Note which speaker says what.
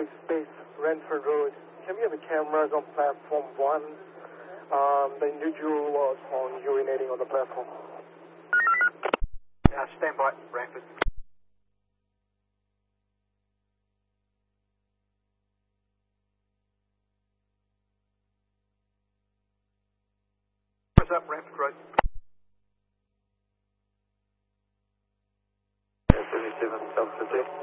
Speaker 1: Quebec Space, Renford Road. Can we have the cameras on platform 1? The individual was found urinating on the platform.
Speaker 2: Stand by, Renford. What's up, Renford Road?
Speaker 1: 77, South 50.